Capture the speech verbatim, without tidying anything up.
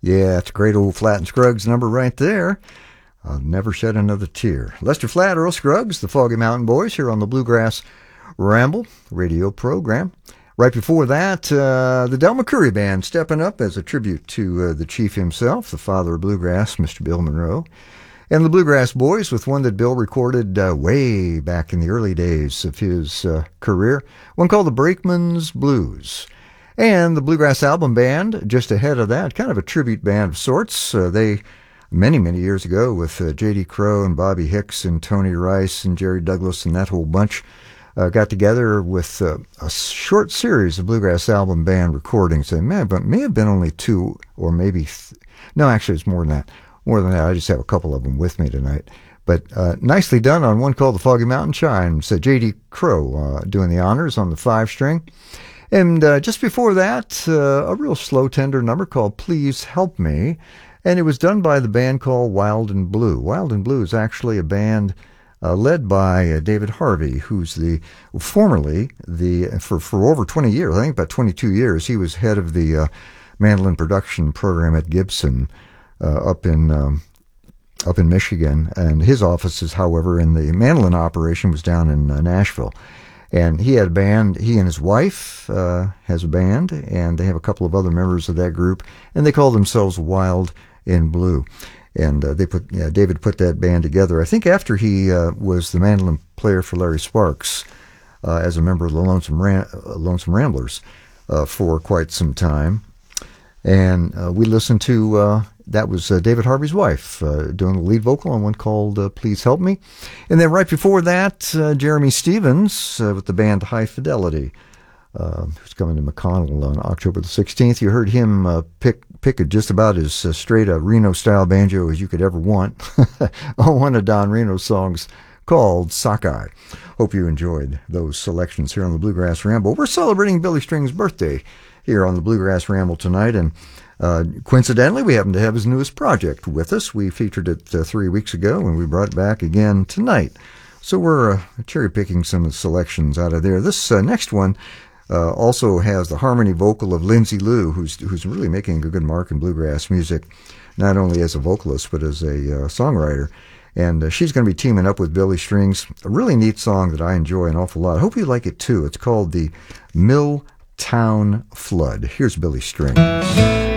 Yeah, it's a great old Flatt and Scruggs number right there. I'll never shed another tear. Lester Flatt, Earl Scruggs, the Foggy Mountain Boys here on the Bluegrass Ramble radio program. Right before that, uh, the Del McCoury Band stepping up as a tribute to uh, the chief himself, the father of bluegrass, Mister Bill Monroe. And the Bluegrass Boys with one that Bill recorded uh, way back in the early days of his uh, career, one called the Brakeman's Blues. And the Bluegrass Album Band, just ahead of that, kind of a tribute band of sorts. Uh, they, many, many years ago, with uh, J D Crowe and Bobby Hicks and Tony Rice and Jerry Douglas and that whole bunch, Uh, got together with uh, a short series of Bluegrass Album Band recordings. They may have been, may have been only two or maybe, th- no, actually it's more than that. More than that, I just have a couple of them with me tonight. But uh, nicely done on one called the Foggy Mountain Chimes. Uh, J D Crowe uh, doing the honors on the five-string. And uh, just before that, uh, a real slow, tender number called Please Help Me. And it was done by the band called Wild and Blue. Wild and Blue is actually a band Uh, led by uh, David Harvey, who's the formerly the for for over twenty years, I think about twenty-two years, he was head of the uh, mandolin production program at Gibson uh, up in um, up in Michigan, and his offices, however, in the mandolin operation was down in uh, Nashville. And he had a band. He and his wife uh, has a band, and they have a couple of other members of that group, and they call themselves Wild and Blue. And uh, they put yeah, David put that band together. I think after he uh, was the mandolin player for Larry Sparks uh, as a member of the Lonesome, Ram- uh, Lonesome Ramblers uh, for quite some time. And uh, we listened to, uh, that was uh, David Harvey's wife uh, doing the lead vocal on one called uh, Please Help Me. And then right before that, uh, Jeremy Stevens uh, with the band High Fidelity, uh, who's coming to McConnell on October the sixteenth. You heard him uh, pick pick a, just about as uh, straight a Reno-style banjo as you could ever want on one of Don Reno's songs called Sockeye. Hope you enjoyed those selections here on the Bluegrass Ramble. We're celebrating Billy String's birthday here on the Bluegrass Ramble tonight, and uh, coincidentally, we happen to have his newest project with us. We featured it uh, three weeks ago, and we brought it back again tonight. So we're uh, cherry-picking some of the selections out of there. This uh, next one Uh, also has the harmony vocal of Lindsay Lou, who's who's really making a good mark in bluegrass music, not only as a vocalist but as a uh, songwriter. And uh, she's going to be teaming up with Billy Strings. A really neat song that I enjoy an awful lot. I hope you like it too. It's called the Milltown Flood. Here's Billy Strings.